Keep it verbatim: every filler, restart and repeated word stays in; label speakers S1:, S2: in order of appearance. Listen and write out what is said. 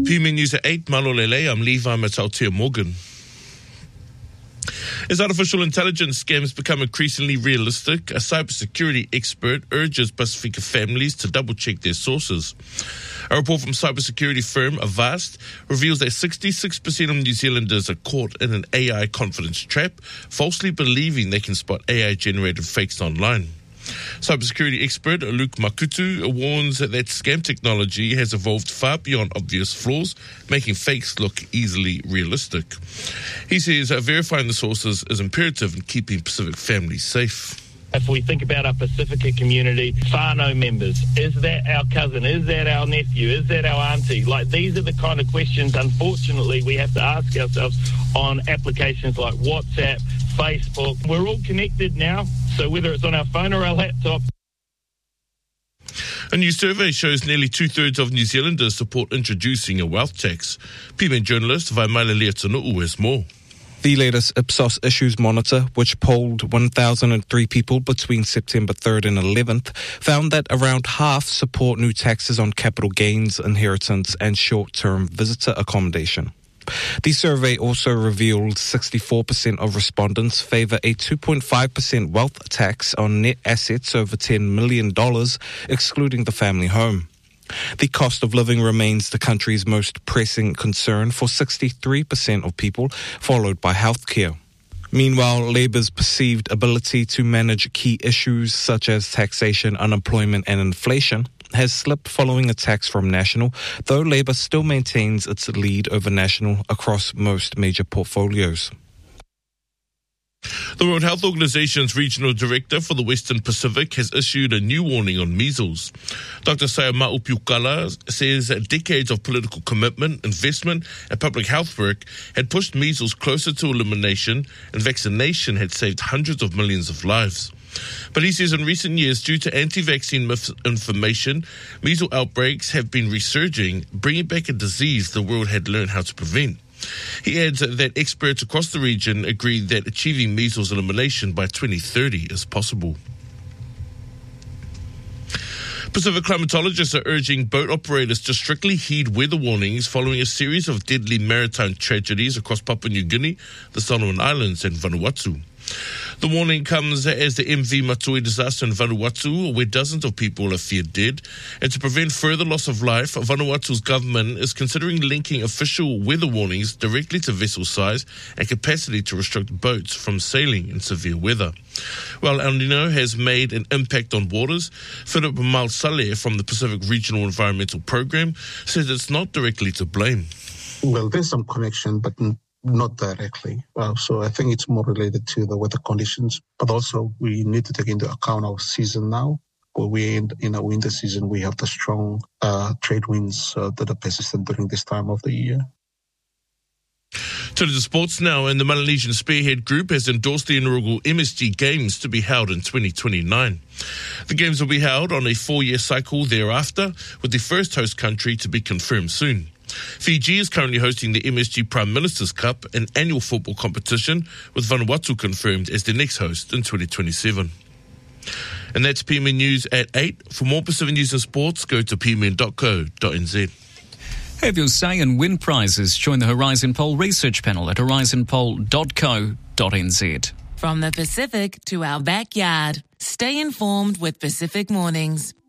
S1: P M News at eight, Malolele, I'm Levi Matautia Morgan. As artificial intelligence scams become increasingly realistic, a cybersecurity expert urges Pasifika families to double-check their sources. A report from cybersecurity firm Avast reveals that sixty-six percent of New Zealanders are caught in an A I confidence trap, falsely believing they can spot A I-generated fakes online. Cybersecurity expert Luke Makutu warns that scam technology has evolved far beyond obvious flaws, making fakes look easily realistic. He says uh, verifying the sources is imperative in keeping Pacific families safe.
S2: If we think about our Pacifica community, whānau members, is that our cousin? Is that our nephew? Is that our auntie? Like, these are the kind of questions, unfortunately, we have to ask ourselves on applications like WhatsApp, Facebook. We're all connected now, so whether it's on our phone or our laptop.
S1: A new survey shows nearly two-thirds of New Zealanders support introducing a wealth tax. P M N journalist Vaimaila Leotonu'u has more.
S3: The latest Ipsos Issues Monitor, which polled one thousand three people between September third and eleventh, found that around half support new taxes on capital gains, inheritance and short-term visitor accommodation. The survey also revealed sixty-four percent of respondents favour a two point five percent wealth tax on net assets over ten million dollars, excluding the family home. The cost of living remains the country's most pressing concern for sixty-three percent of people, followed by healthcare. Meanwhile, Labour's perceived ability to manage key issues such as taxation, unemployment and inflation has slipped following attacks from National, though Labour still maintains its lead over National across most major portfolios.
S1: The World Health Organization's Regional Director for the Western Pacific has issued a new warning on measles. Doctor Sayama'u Piukala says that decades of political commitment, investment and public health work had pushed measles closer to elimination, and vaccination had saved hundreds of millions of lives. But he says in recent years, due to anti-vaccine misinformation, measles outbreaks have been resurging, bringing back a disease the world had learned how to prevent. He adds that experts across the region agree that achieving measles elimination by twenty thirty is possible. Pacific climatologists are urging boat operators to strictly heed weather warnings following a series of deadly maritime tragedies across Papua New Guinea, the Solomon Islands and Vanuatu. The warning comes as the M V Matui disaster in Vanuatu, where dozens of people are feared dead. And to prevent further loss of life, Vanuatu's government is considering linking official weather warnings directly to vessel size and capacity to restrict boats from sailing in severe weather. While El Nino has made an impact on waters, Philip Malsale from the Pacific Regional Environmental Program says it's not directly to blame.
S4: Well, there's some connection, but not directly. Uh, so I think it's more related to the weather conditions, but also we need to take into account our season now. Where we're in, in a winter season, we have the strong uh, trade winds uh, that are persistent during this time of the year.
S1: To the sports now, and the Melanesian Spearhead Group has endorsed the inaugural M S G Games to be held in twenty twenty-nine. The Games will be held on a four-year cycle thereafter, with the first host country to be confirmed soon. Fiji is currently hosting the M S G Prime Minister's Cup, an annual football competition, with Vanuatu confirmed as the next host in twenty twenty-seven. And that's P M N News at eight. For more Pacific News and Sports, go to p m n dot co dot n z.
S5: Have your say and win prizes. Join the Horizon Poll research panel at horizon poll dot co dot n z.
S6: From the Pacific to our backyard, stay informed with Pacific Mornings.